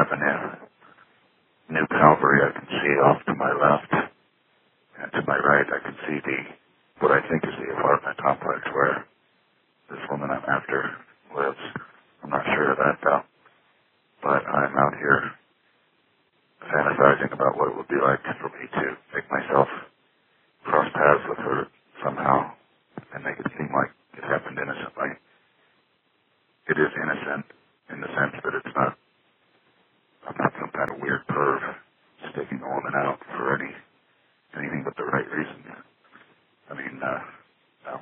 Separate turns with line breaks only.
Avenue, New Calvary. I can see off to my left, and to my right I can see what I think is the apartment complex where this woman I'm after lives. I'm not sure of that though, but I'm out here fantasizing about what it would be like for me to make myself